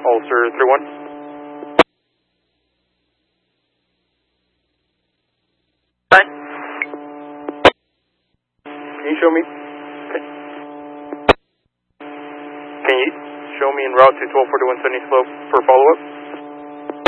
Ulster 31. Hi. Can you show me? Can you show me en route to 1241 Sunny Slope for follow-up?